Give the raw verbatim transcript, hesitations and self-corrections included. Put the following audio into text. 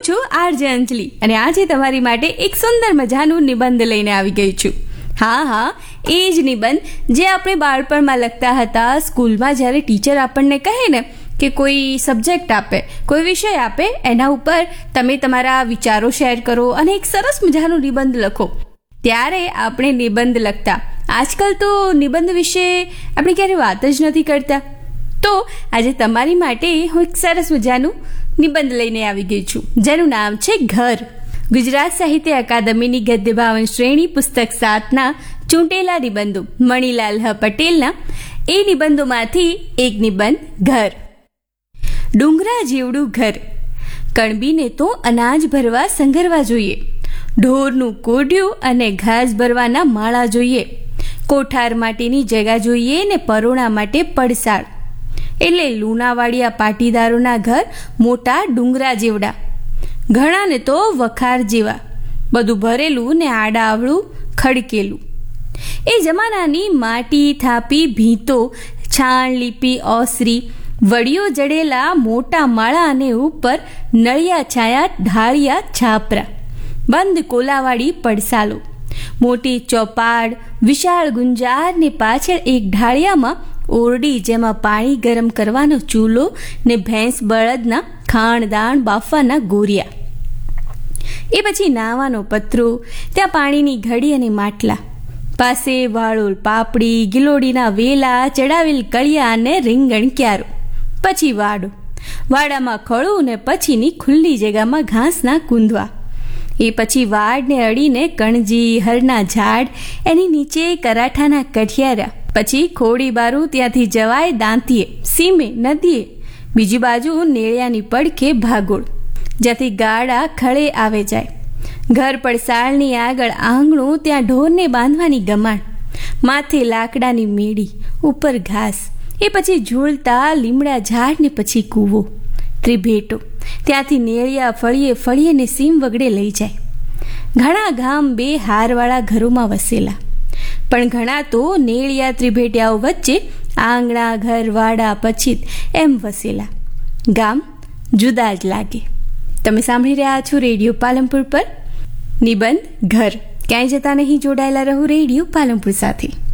છું આરજે અંજલિ અને આજે તમારી માટે એક સુંદર મજાનું નિબંધ લઈને આવી ગઈ છું. હા હા એ જ નિબંધ જે આપણે બાળપણમાં લખતા હતા સ્કૂલમાં, જ્યારે ટીચર આપણને કહે ને કે કોઈ સબ્જેક્ટ આપે, કોઈ વિષય આપે, એના ઉપર તમે તમારા વિચારો શેર કરો અને એક સરસ મજાનો નિબંધ લખો, ત્યારે આપણે નિબંધ લખતા. આજકાલ તો નિબંધ વિશે આપણે ક્યારે વાત જ નથી કરતા. તો આજે તમારી માટે હું એક સરસ મજાનું નિબંધ લઈને આવી ગઈ છું જેનું નામ છે ઘર. ગુજરાત સાહિત્ય અકાદમીની ગદ્ય ભાવન શ્રેણી પુસ્તક સાતના ચૂંટેલા નિબંધો મણિલાલ હ પટેલના એ નિબંધોમાંથી એક નિબંધ ઘર. ડુંગરા જેવડું ઘર, કણબીને તો અનાજ ભરવા સંઘરવા જોઈએ, ઢોરનું કોઢિયું અને ઘાસ ભરવાના માળા જોઈએ, કોઠાર માટેની જગા જોઈએ ને પરોણા માટે પડસાળ. એટલે લુણાવાડિયા પાટીદારોના ઘર મોટા ડુંગરા જેવડા, ઘણાને તો વખાર જેવા, બધું ભરેલું ને આડાવડું ખડકેલું. એ જમાનાની માટી થાપી ભીંતો, છાણ લીપી ઓસરી, વડીઓ જડેલા મોટા માળા અને ઉપર નળિયા છાયા ઢાળિયા છાપરા, બંધ કોલાવાળી પડસાલો, મોટી ચોપાડ, વિશાળ ગુંજાર ને પાછળ એક ઢાળિયામાં ઓરડી જેમાં પાણી ગરમ કરવાનો ચૂલો ને ભેંસ બળદના ખાણદાણ બાફવાના ગોરિયા. એ પછી નાવાનો પતરો, ત્યાં પાણીની ઘડી અને માટલા, પાસે વાળોલ પાપડી, ગિલોડીના વેલા, ચડાવેલ કળિયા અને રીંગણ ક્યારો. પછી વાડો, વાડામાં ખળું ને પછીની ખુલ્લી જગ્યામાં ઘાસના કૂંદવા. એ પછી વાડને અડીને કણજી, હરના ઝાડ, એની નીચે કરાઠાના કઠિયારા. પછી ખોડી બારું, ત્યાંથી જવાય દાંતીએ, સીમે, નદીએ. બીજી બાજુ નેળિયાની પડખે ભાગોળ, જ્યાંથી ગાડા ખળે આવે જાય. ઘર પડસાળની આગળ આંગણું, ત્યાં ઢોરને બાંધવાની ગમાણ, માથે લાકડાની મેળી, ઉપર ઘાસ. એ પછી ઝૂલતા લીમડા ઝાડ ને પછી કૂવો, ત્રિભેટો, ત્યાંથી નેળિયા ફળીએ ફળીએ ને સીમ વગડે લઈ જાય. ઘણા ગામ બે હારવાળા ઘરોમાં વસેલા, પણ ઘણા તો નેળિયા ત્રિભેટિયાઓ વચ્ચે આંગણા, ઘર, વાડા, પછીત એમ વસેલા. ગામ જુદા જ લાગે. તમે સાંભળી રહ્યા છો રેડિયો પાલનપુર પર નિબંધ ઘર. ક્યાંય જતા નહીં, જોડાયેલા રહો રેડિયો પાલનપુર સાથે.